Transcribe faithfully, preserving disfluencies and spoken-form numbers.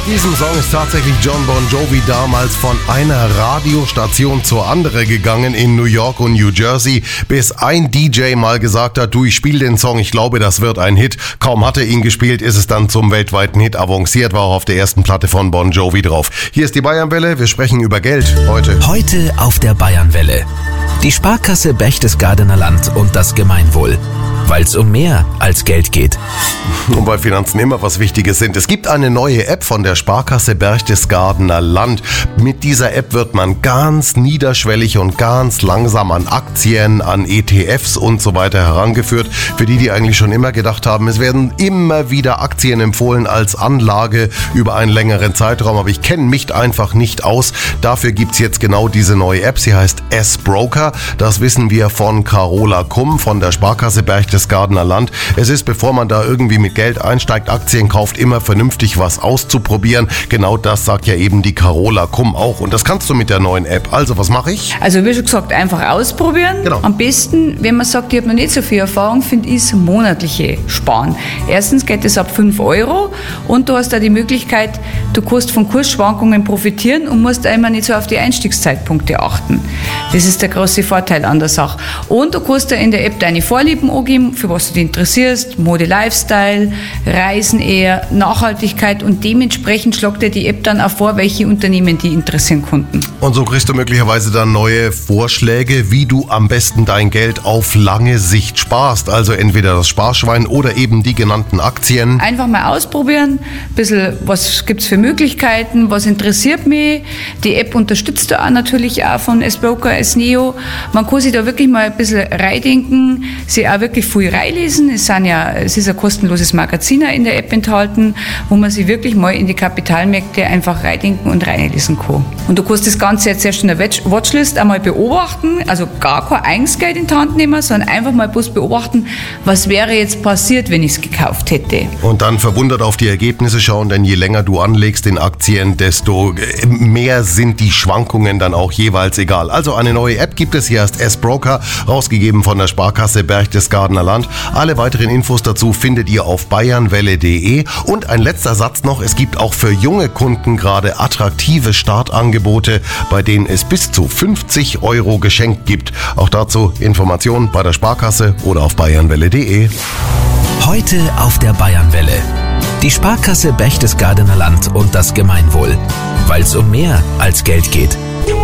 diesem Song ist tatsächlich John Bon Jovi damals von einer Radiostation zur anderen gegangen in New York und New Jersey, bis ein D J mal gesagt hat, du, ich spiele den Song, ich glaube, das wird ein Hit. Kaum hat er ihn gespielt, ist es dann zum weltweiten Hit avanciert, war auch auf der ersten Platte von Bon Jovi drauf. Hier ist die Bayernwelle, wir sprechen über Geld heute. Heute auf der Bayernwelle. Die Sparkasse Berchtesgadener Land und das Gemeinwohl. Weil es um mehr als Geld geht. Und weil Finanzen immer was Wichtiges sind. Es gibt eine neue App von der Sparkasse Berchtesgadener Land. Mit dieser App wird man ganz niederschwellig und ganz langsam an Aktien, an E T Fs und so weiter herangeführt. Für die, die eigentlich schon immer gedacht haben, es werden immer wieder Aktien empfohlen als Anlage über einen längeren Zeitraum. Aber ich kenne mich einfach nicht aus. Dafür gibt es jetzt genau diese neue App. Sie heißt S-Broker. Das wissen wir von Carola Kumm von der Sparkasse Berchtesgadener Land. Es ist, bevor man da irgendwie mit Geld einsteigt, Aktien kauft, immer vernünftig was auszuprobieren. Genau das sagt ja eben die Carola Kumm auch. Und das kannst du mit der neuen App. Also, was mache ich? Also, wie schon gesagt, einfach ausprobieren. Genau. Am besten, wenn man sagt, ich habe noch nicht so viel Erfahrung, finde ich es monatliche Sparen. Erstens geht es ab fünf Euro und du hast da die Möglichkeit, du kannst von Kursschwankungen profitieren und musst einmal nicht so auf die Einstiegszeitpunkte achten. Das ist der große Vorteil an der Sache. Und du kannst da in der App deine Vorlieben angeben, für was du dich interessierst, Mode, Lifestyle, Reisen eher, Nachhaltigkeit und dementsprechend schlagt dir die App dann auch vor, welche Unternehmen die interessieren konnten. Und so kriegst du möglicherweise dann neue Vorschläge, wie du am besten dein Geld auf lange Sicht sparst. Also entweder das Sparschwein oder eben die genannten Aktien. Einfach mal ausprobieren, ein bisschen, was gibt es für Möglichkeiten, was interessiert mich. Die App unterstützt du auch natürlich auch von S-Broker, S-Neo. Man kann sich da wirklich mal ein bisschen reindenken, sich auch wirklich viel reinlesen. Es, sind ja, es ist ein kostenloses Magazin in der App enthalten, wo man sich wirklich mal in die Kapitalmärkte einfach reindenken und reinlesen kann. Und du kannst das Ganze jetzt erst in der Watchlist einmal beobachten, also gar kein eigenes Geld in die Hand nehmen, sondern einfach mal bloß beobachten, was wäre jetzt passiert, wenn ich es gekauft hätte. Und dann verwundert auf die Ergebnisse schauen, denn je länger du anlegst in Aktien, desto mehr sind die Schwankungen dann auch jeweils egal. Also eine neue App gibt es, hier heißt S-Broker, rausgegeben von der Sparkasse Berchtesgadener Land. Alle weiteren Infos dazu findet ihr auf bayernwelle punkt de. Und ein letzter Satz noch, es gibt auch für junge Kunden gerade attraktive Startangebote, bei denen es bis zu fünfzig Euro geschenkt gibt. Auch dazu Informationen bei der Sparkasse oder auf bayernwelle punkt de. Heute auf der Bayernwelle. Die Sparkasse Berchtesgadener Land und das Gemeinwohl. Weil es um mehr als Geld geht.